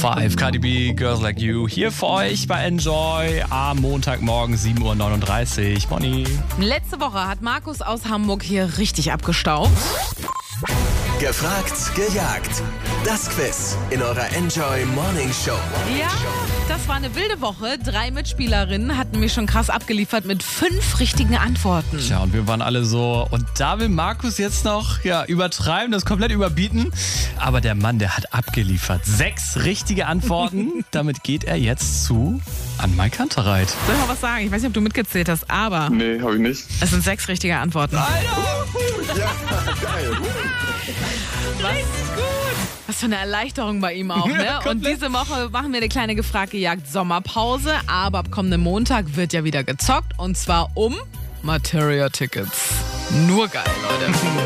5, Cardi B, Girls Like You, hier für euch bei Enjoy am Montagmorgen 7.39 Uhr. Moni. Letzte Woche hat Markus aus Hamburg hier richtig abgestaubt. Gefragt, gejagt. Das Quiz in eurer Enjoy Morning Show. Ja, das war eine wilde Woche. 3 Mitspielerinnen hatten mich schon krass abgeliefert mit 5 richtigen Antworten. Tja, und wir waren alle so, und da will Markus jetzt noch übertreiben, das komplett überbieten. Aber der Mann, der hat abgeliefert. 6 richtige Antworten. Damit geht er jetzt zu Anne-Mai Kantereit. Soll ich mal was sagen? Ich weiß nicht, ob du mitgezählt hast, aber Nee, habe ich nicht. es sind 6 richtige Antworten. Ja, geil. Richtig gut. Was für eine Erleichterung bei ihm auch, ne? Und diese Woche machen wir eine kleine Gefragt-gejagt Sommerpause, aber ab kommenden Montag wird ja wieder gezockt und zwar um Materia-Tickets. Nur geil, Leute.